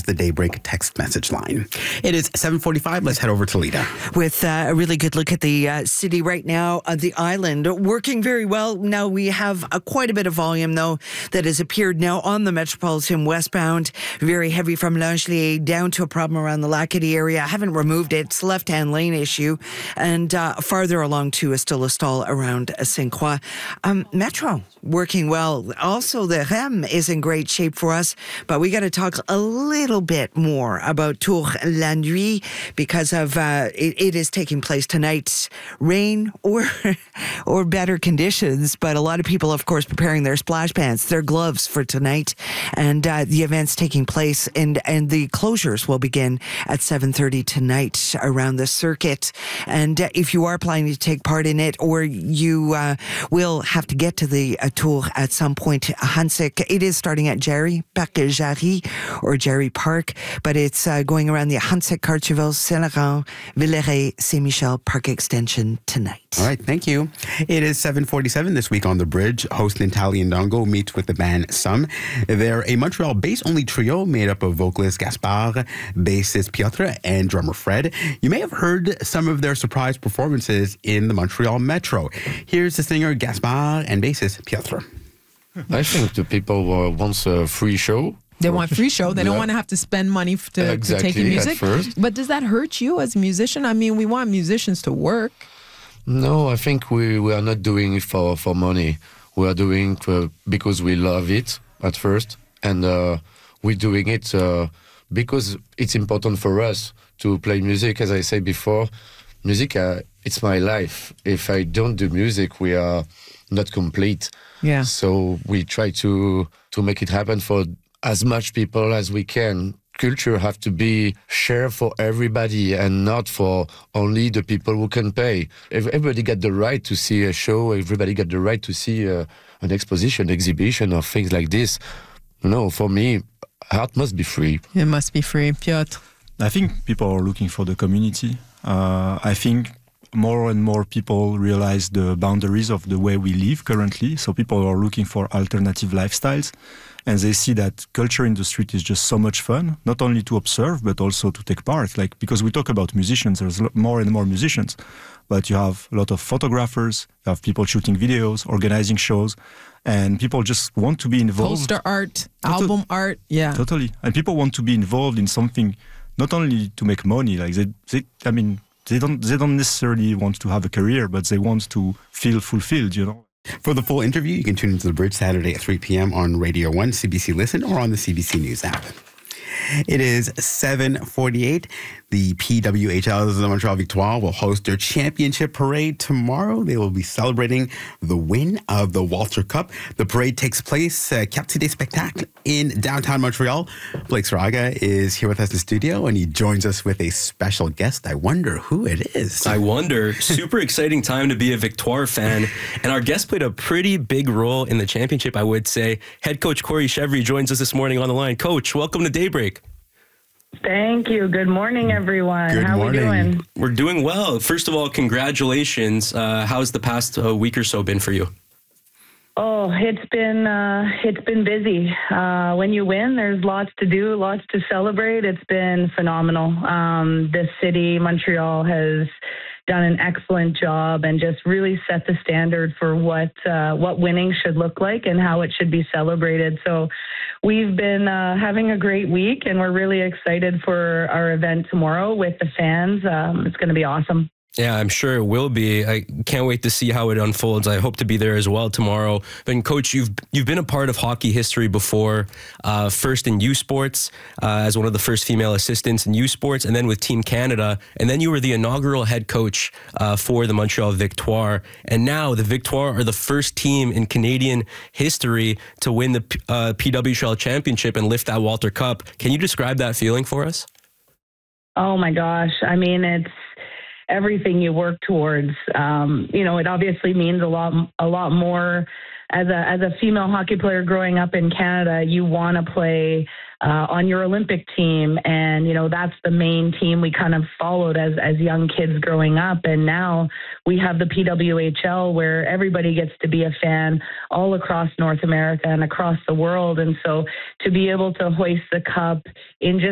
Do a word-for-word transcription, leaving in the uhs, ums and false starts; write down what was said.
is the Daybreak text message line. It is seven forty-five. Let's head over to Lita. With uh, a really good look at the uh, city right now, uh, the island working very well. Now we have uh, quite a bit of volume, though, that has appeared now on the Metropolitan westbound. Very heavy from Langelier down to a problem around the Lacadie area. I haven't removed it. It's a left-hand lane issue. And uh, farther along, too, is still a stall around Saint Croix. Um, Metro working well. Also, the R E M is in great shape for us, but we got to talk a little bit more about Tours La Nuit because of uh, it, it is taking place tonight. Rain or or better conditions, but a lot of people, of course, preparing their splash pants, their gloves for tonight, and uh, the event's taking place, and and the closures will begin at seven thirty tonight around the circuit. And uh, if you are planning to take part in it, or you uh, will have to get to the uh, tour at some point, Hansik, it is starting at Jerry, Parc Jarry, or Jerry Park, but it's uh, going around the Hansik, Cartierville, Saint-Laurent, Villeray, Saint-Michel Park Extension tonight. All right, thank you. It is seven forty-seven this week on The Bridge. Host Nathalie Ndongo meets with the band Sum. They're a Montreal-based-only trio made up of vocalist Gaspard, bassist Piotr, and drummer Fred. You may have heard some of their surprise performances in the Montreal Metro. Here's the singer Gaspard and bassist Piotr. I think the people want a free show. They want free show. They Yeah. don't want to have to spend money f- to, Exactly, to take in at music. first. But does that hurt you as a musician? I mean, we want musicians to work. No, I think we, we are not doing it for, for money. We are doing it because we love it at first. And uh, we're doing it uh, because it's important for us to play music. As I said before, music, uh, it's my life. If I don't do music, we are not complete. Yeah. So we try to to make it happen for as much people as we can. Culture have to be shared for everybody and not for only the people who can pay. Everybody got the right to see a show. Everybody got the right to see uh, an exposition, exhibition, or things like this. No, for me, art must be free. It must be free. Piotr. I think people are looking for the community. Uh, I think more and more people realize the boundaries of the way we live currently. So people are looking for alternative lifestyles, and they see that culture in the street is just so much fun, not only to observe, but also to take part. Like, because we talk about musicians, there's more and more musicians, but you have a lot of photographers, you have people shooting videos, organizing shows, and people just want to be involved. Poster art, Total- album art. Yeah. Totally. And people want to be involved in something, not only to make money, like they, they I mean, They don't they don't necessarily want to have a career, but they want to feel fulfilled, you know. For the full interview, you can tune into The Bridge Saturday at three p.m. on Radio one, C B C Listen, or on the C B C News app. It is seven forty-eight. The P W H L, the Montreal Victoire, will host their championship parade tomorrow. They will be celebrating the win of the Walter Cup. The parade takes place at Quartier des Spectacles in downtown Montreal. Blake Saraga is here with us in the studio, and he joins us with a special guest. I wonder who it is. I wonder. Super exciting time to be a Victoire fan. And our guest played a pretty big role in the championship, I would say. Head coach Corey Chevry joins us this morning on the line. Coach, welcome to Daybreak. Thank you. Good morning, everyone. Good How morning. we doing? We're doing well. First of all, congratulations. Uh, how's the past uh, week or so been for you? Oh, it's been uh, it's been busy. Uh, when you win, there's lots to do, lots to celebrate. It's been phenomenal. Um, the city, Montreal, has done an excellent job and just really set the standard for what uh, what winning should look like and how it should be celebrated. So we've been uh, having a great week, and we're really excited for our event tomorrow with the fans. Um, it's going to be awesome. Yeah, I'm sure it will be. I can't wait to see how it unfolds. I hope to be there as well tomorrow. But Coach, you've you've been a part of hockey history before, uh, first in U Sports uh, as one of the first female assistants in U Sports, and then with Team Canada. And then you were the inaugural head coach uh, for the Montreal Victoire. And now the Victoire are the first team in Canadian history to win the uh, P W H L championship and lift that Walter Cup. Can you describe that feeling for us? Oh my gosh. I mean, it's everything you work towards. Um, you know, it obviously means a lot, a lot more. As a as a female hockey player growing up in Canada, you want to play uh, on your Olympic team, and you know that's the main team we kind of followed as as young kids growing up. And now we have the P W H L, where everybody gets to be a fan all across North America and across the world. And so to be able to hoist the cup in just